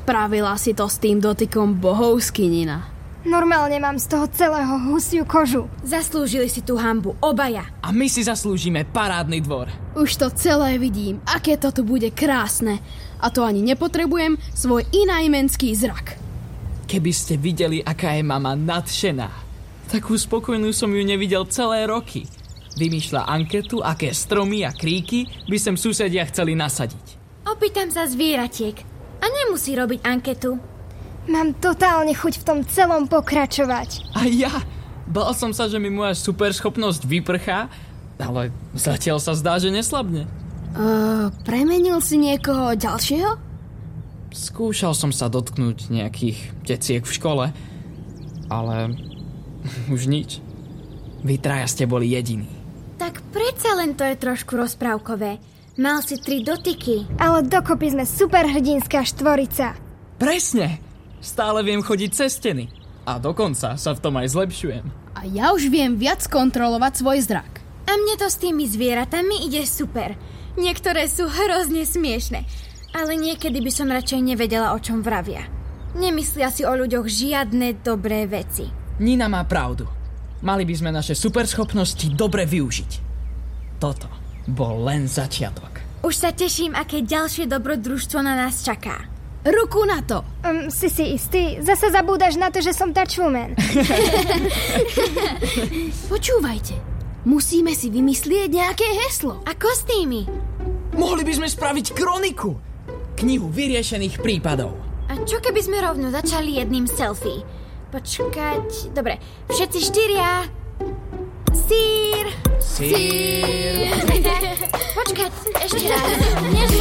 Spravila si to s tým dotykom bohovsky, Nina. Normálne mám z toho celého husiu kožu. Zaslúžili si tú hanbu, obaja. A my si zaslúžime parádny dvor. Už to celé vidím, aké to tu bude krásne. A to ani nepotrebujem svoj inajmenský zrak. Keby ste videli, aká je mama nadšená. Takú spokojnú som ju nevidel celé roky. Vymýšľa anketu, aké stromy a kríky by sem susedia chceli nasadiť. Opýtam sa zvieratiek. A nemusí robiť anketu. Mám totálne chuť v tom celom pokračovať. A ja? Bál som sa, že mi moja superschopnosť vyprchá, ale zatiaľ sa zdá, že neslabne. Premenil si niekoho ďalšieho? Skúšal som sa dotknúť nejakých deciek v škole, ale už nič. Vy traja ste boli jediní. Tak predsa len to je trošku rozprávkové. Mal si 3 dotyky. Ale dokopy sme superhrdinská štvorica. Presne! Stále viem chodiť cez steny. A dokonca sa v tom aj zlepšujem. A ja už viem viac kontrolovať svoj zrak. A mne to s tými zvieratami ide super. Niektoré sú hrozne smiešne. Ale niekedy by som radšej nevedela, o čom vravia. Nemyslia si o ľuďoch žiadne dobré veci. Nina má pravdu. Mali by sme naše superschopnosti dobre využiť. Toto bol len začiatok. Už sa teším, aké ďalšie dobrodružstvo na nás čaká. Ruku na to! Si istý? Zase zabúdaš na to, že som touchwoman. Počúvajte, musíme si vymyslieť nejaké heslo. A kostýmy. Mohli by sme spraviť kroniku. Knihu vyriešených prípadov. A čo keby sme rovno začali jedným selfie? Počkať... Dobre, všetci 4. Sír! Sír! Počkať, ešte raz. Nezlo...